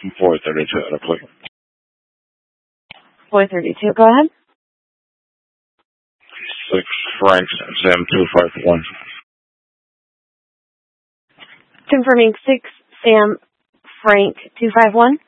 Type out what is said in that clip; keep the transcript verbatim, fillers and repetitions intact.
four thirty-two at a plate. four thirty-two, go ahead. six Frank Sam two five one. Confirming six Sam Frank two five one.